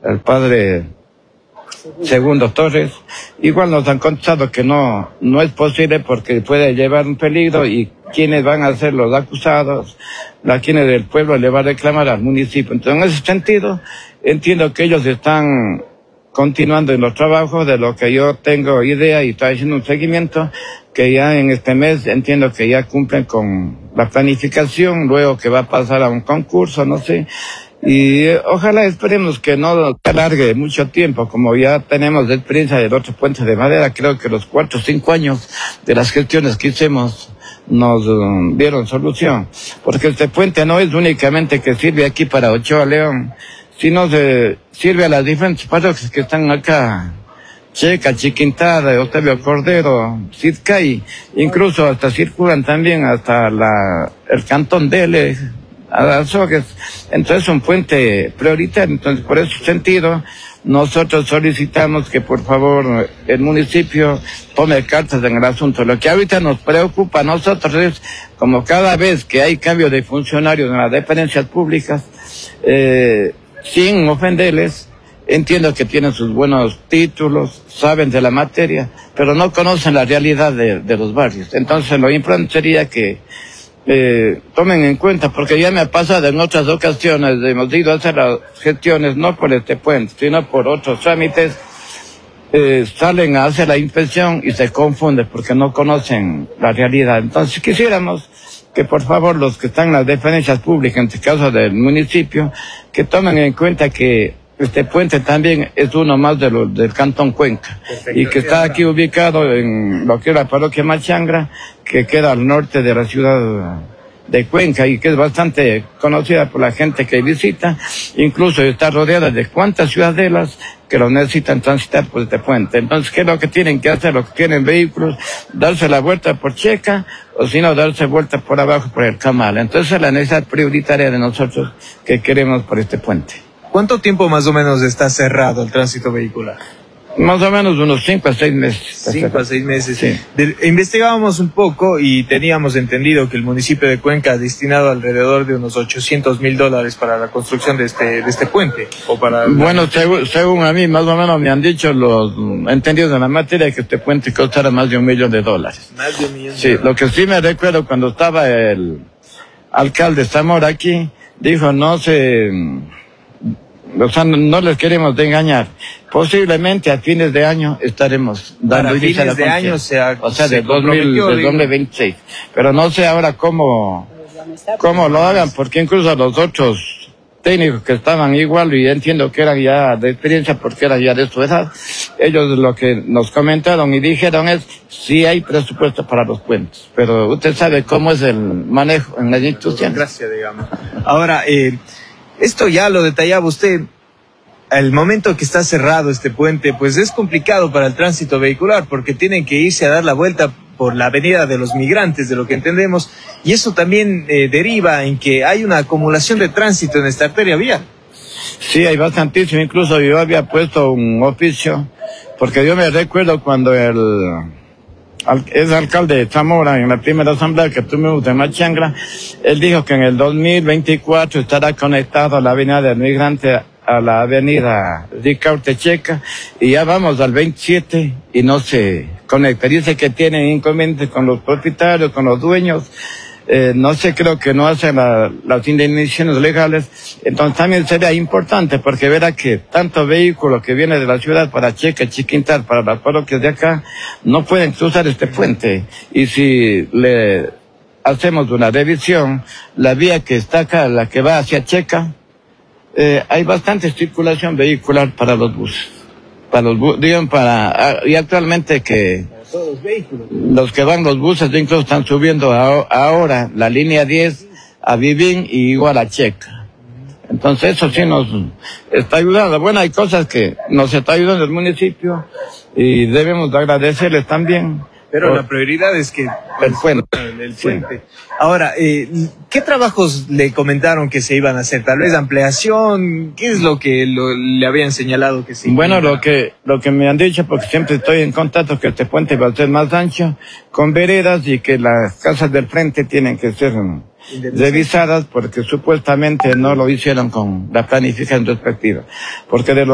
el padre Segundo Torres. Igual nos han contado que no es posible porque puede llevar un peligro y quienes van a ser los acusados, quienes del pueblo le va a reclamar al municipio. Entonces, en ese sentido, entiendo que ellos están continuando en los trabajos de lo que yo tengo idea y estoy haciendo un seguimiento que ya en este mes entiendo que ya cumplen con la planificación, luego que va a pasar a un concurso, no sé. Y ojalá esperemos que no alargue mucho tiempo, como ya tenemos experiencia del otro puente de madera. Creo que los 4 o 5 años de las gestiones que hicimos nos dieron solución, porque este puente no es únicamente que sirve aquí para Ochoa León, sino se sirve a las diferentes parroquias que están acá, Checa, Chiquintada, Octavio Cordero, Sitkay, incluso hasta circulan también hasta el cantón Dele, a Azogues. Entonces es un puente prioritario. Entonces, por ese sentido, nosotros solicitamos que por favor el municipio tome cartas en el asunto. Lo que ahorita nos preocupa a nosotros es, como cada vez que hay cambio de funcionarios en las dependencias públicas, sin ofenderles, entiendo que tienen sus buenos títulos, saben de la materia, pero no conocen la realidad de los barrios. Entonces lo importante sería que tomen en cuenta, porque ya me ha pasado en otras ocasiones, hemos ido a hacer las gestiones no por este puente, sino por otros trámites, salen a hacer la inspección y se confunden porque no conocen la realidad. Entonces quisiéramos que por favor los que están en las dependencias públicas, en este caso del municipio, que tomen en cuenta que este puente también es uno más del Cantón Cuenca. Perfecto. Y que está aquí ubicado en lo que es la parroquia Machangra, que queda al norte de la ciudad de Cuenca y que es bastante conocida por la gente que visita. Incluso está rodeada de cuantas ciudadelas que lo necesitan transitar por este puente. Entonces, ¿qué es lo que tienen que hacer? Los que tienen vehículos, darse la vuelta por Checa, o si no, darse vuelta por abajo por el Camal. Entonces, es la necesidad prioritaria de nosotros que queremos por este puente. ¿Cuánto tiempo más o menos está cerrado el tránsito vehicular? Más o menos unos 5 a 6 meses. 5 a 6 meses. Sí. Investigábamos un poco y teníamos entendido que el municipio de Cuenca ha destinado alrededor de unos $800,000 para la construcción de este puente. Bueno, según a mí, más o menos me han dicho los entendidos en la materia que este puente costará más de $1 millón. Más de $1 millón. Sí, lo que sí me recuerdo cuando estaba el alcalde Zamora aquí, dijo o sea, no les queremos engañar. Posiblemente a fines de año estaremos dando inicio a la construcción. O sea, de 2026. Pero no sé ahora cómo lo hagan, porque incluso los otros técnicos que estaban igual, y entiendo que eran ya de experiencia porque eran ya de su edad, ellos lo que nos comentaron y dijeron es, sí hay presupuesto para los puentes, pero usted sabe cómo es el manejo en las instituciones. Gracias, digamos. Ahora, esto ya lo detallaba usted. Al momento que está cerrado este puente, pues es complicado para el tránsito vehicular porque tienen que irse a dar la vuelta por la avenida de los Migrantes, de lo que entendemos, y eso también deriva en que hay una acumulación de tránsito en esta arteria vial. Sí, hay bastantísimo. Incluso yo había puesto un oficio, porque yo me recuerdo cuando es alcalde de Zamora, en la primera asamblea que tuvimos de Machangra, él dijo que en el 2024 estará conectado a la avenida del Migrante a la avenida Ricaurte Checa, y ya vamos al 27 y no se conecta. Dice que tienen inconvenientes con los propietarios, con los dueños, no sé, creo que no hacen las indemnizaciones legales. Entonces también sería importante, porque verá que tanto vehículo que viene de la ciudad para Checa, Chiquintal, para las parroquias de acá, no pueden cruzar este puente. Y si le hacemos una revisión, la vía que está acá, la que va hacia Checa, hay bastante circulación vehicular para los buses. Y actualmente que todos los vehículos, los que van los buses incluso están subiendo ahora la línea 10 a Vivín y igual a Checa. Entonces eso sí nos está ayudando. Bueno, hay cosas que nos está ayudando el municipio y debemos de agradecerles también. Pero la prioridad es que el puente. Sí. Ahora, ¿qué trabajos le comentaron que se iban a hacer? Tal vez ampliación. ¿Qué es lo que le habían señalado que sí? Bueno, lo que me han dicho, porque siempre estoy en contacto, que este puente va a ser más ancho, con veredas, y que las casas del frente tienen que ser revisadas porque supuestamente no lo hicieron con la planificación respectiva. Porque de